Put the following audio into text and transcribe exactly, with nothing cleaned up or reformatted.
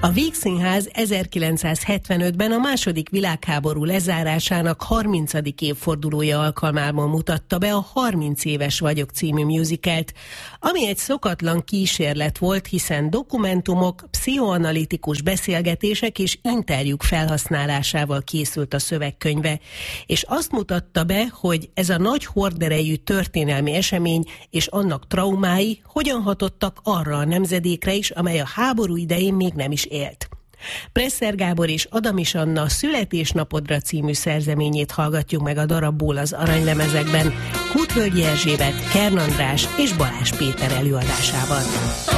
A Vígszínház ezerkilencszázhetvenötben a második világháború lezárásának harmincadik évfordulója alkalmából mutatta be a harminc éves vagyok című musicalt, ami egy szokatlan kísérlet volt, hiszen dokumentumok, pszichoanalitikus beszélgetések és interjúk felhasználásával készült a szövegkönyve, és azt mutatta be, hogy ez a nagy horderejű történelmi esemény és annak traumái hogyan hatottak arra a nemzedékre is, amely a háború idején még nem is élt. Presser Gábor és Adamis Anna Születésnapodra című szerzeményét hallgatjuk meg a darabból az aranylemezekben, Kútvölgyi Erzsébet, Kern András és Balázs Péter előadásában.